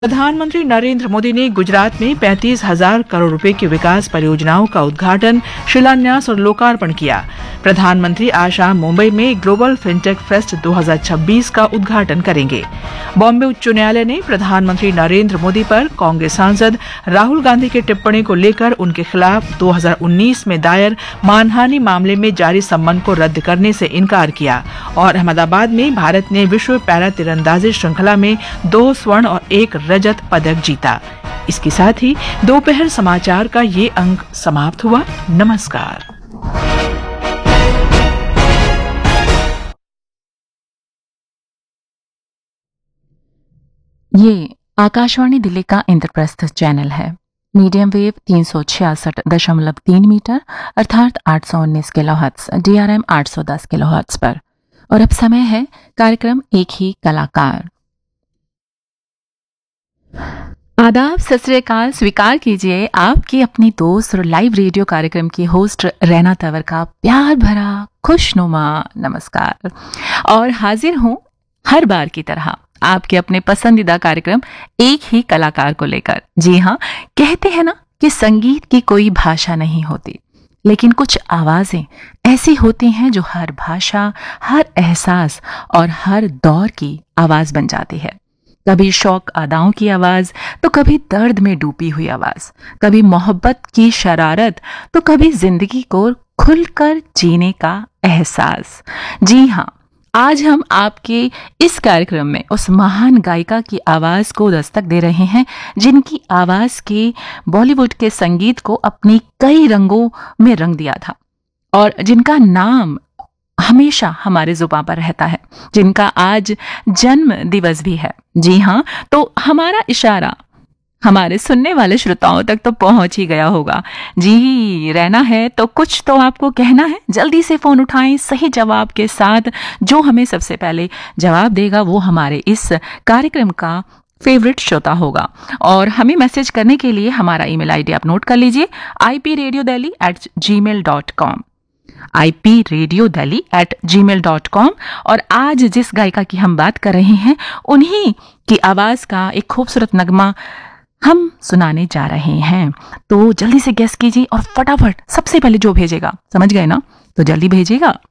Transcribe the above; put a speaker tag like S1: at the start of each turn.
S1: प्रधानमंत्री नरेंद्र मोदी ने गुजरात में 35,000 करोड़ रुपए की विकास परियोजनाओं का उद्घाटन, शिलान्यास और लोकार्पण किया। प्रधानमंत्री आज शाम मुंबई में ग्लोबल फिनटेक फेस्ट 2026 का उद्घाटन करेंगे। बॉम्बे उच्च न्यायालय ने प्रधानमंत्री नरेंद्र मोदी पर कांग्रेस सांसद राहुल गांधी की टिप्पणी को लेकर उनके खिलाफ 2019 में दायर मानहानि मामले में जारी सम्मन को रद्द करने से इनकार किया और अहमदाबाद में भारत ने विश्व पैरा तीरंदाजी श्रृंखला में 2 स्वर्ण और 1 रजत पदक जीता। इसके साथ ही दोपहर समाचार का ये अंक समाप्त हुआ। नमस्कार।
S2: ये आकाशवाणी दिल्ली का इंद्रप्रस्थ चैनल है। मीडियम वेव 366.3 मीटर अर्थात 819 किलोहर्ट्ज, DRM 810 किलोहर्ट्ज पर। और अब समय है कार्यक्रम एक ही कलाकार। आदाब, सत श्री अकाल। स्वीकार कीजिए आपकी अपनी दोस्त और लाइव रेडियो कार्यक्रम की होस्ट रैना तंवर का प्यार भरा खुशनुमा नमस्कार। और हाजिर हूं हर बार की तरह आपके अपने पसंदीदा कार्यक्रम एक ही कलाकार को लेकर। जी हाँ, कहते हैं ना कि संगीत की कोई भाषा नहीं होती, लेकिन कुछ आवाजें ऐसी होती हैं जो हर भाषा, हर एहसास और हर दौर की आवाज बन जाती है। कभी शौक अदाओं की आवाज तो कभी दर्द में डूबी हुई आवाज, कभी मोहब्बत की शरारत तो कभी जिंदगी को खुलकर जीने का एहसास। जी हाँ, आज हम आपके इस कार्यक्रम में उस महान गायिका की आवाज को दस्तक दे रहे हैं जिनकी आवाज के बॉलीवुड के संगीत को अपनी कई रंगों में रंग दिया था और जिनका नाम हमेशा हमारे जुबान पर रहता है, जिनका आज जन्म दिवस भी है। जी हाँ, तो हमारा इशारा हमारे सुनने वाले श्रोताओं तक तो पहुंच ही गया होगा। जी, रहना है तो कुछ तो आपको कहना है। जल्दी से फोन उठाएं सही जवाब के साथ। जो हमें सबसे पहले जवाब देगा वो हमारे इस कार्यक्रम का फेवरेट श्रोता होगा। और हमें मैसेज करने के लिए हमारा ईमेल आईडी आप नोट कर लीजिए, ipradiodeli@gmail.com, ipradiodeli@gmail.com। और आज जिस गायिका की हम बात कर रहे हैं उन्हीं की आवाज का एक खूबसूरत नगमा हम सुनाने जा रहे हैं। तो जल्दी से गेस कीजिए और फटाफट सबसे पहले जो भेजेगा, समझ गए ना, तो जल्दी भेजिएगा।